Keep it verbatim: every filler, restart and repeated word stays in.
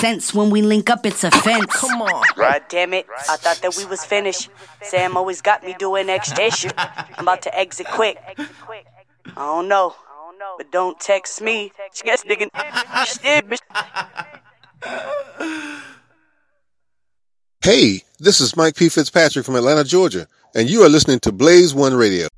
sense. When we link up, it's offense. Come on. God damn it. I thought that we was finished. Sam always got me doing extra shit. I'm about to exit quick. I don't know. But don't text me. Yes, nigga. Hey, this is Mike P. Fitzpatrick from Atlanta, Georgia, and you are listening to Blaze One Radio.